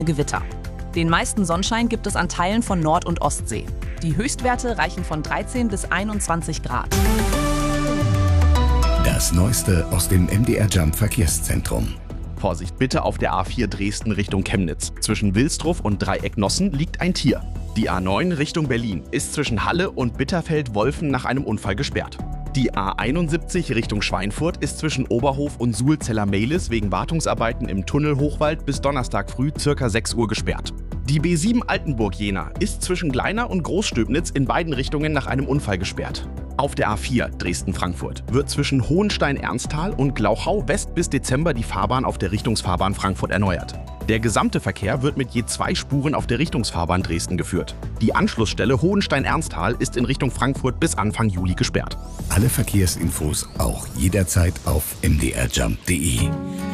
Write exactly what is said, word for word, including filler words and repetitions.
Gewitter. Den meisten Sonnenschein gibt es an Teilen von Nord- und Ostsee. Die Höchstwerte reichen von dreizehn bis einundzwanzig Grad. Das Neueste aus dem M D R Jump Verkehrszentrum. Vorsicht bitte auf der A vier Dresden Richtung Chemnitz. Zwischen Wilsdruff und Dreieck-Nossen liegt ein Tier. Die A neun Richtung Berlin ist zwischen Halle und Bitterfeld-Wolfen nach einem Unfall gesperrt. Die A einundsiebzig Richtung Schweinfurt ist zwischen Oberhof und Suhlzeller-Mehlis wegen Wartungsarbeiten im Tunnel Hochwald bis Donnerstag früh ca. sechs Uhr gesperrt. Die B sieben Altenburg-Jena ist zwischen Gleiner und Großstöbnitz in beiden Richtungen nach einem Unfall gesperrt. Auf der A vier Dresden-Frankfurt wird zwischen Hohenstein-Ernsthal und Glauchau West bis Dezember die Fahrbahn auf der Richtungsfahrbahn Frankfurt erneuert. Der gesamte Verkehr wird mit je zwei Spuren auf der Richtungsfahrbahn Dresden geführt. Die Anschlussstelle Hohenstein-Ernsthal ist in Richtung Frankfurt bis Anfang Juli gesperrt. Alle Verkehrsinfos auch jederzeit auf m d r jump punkt d e.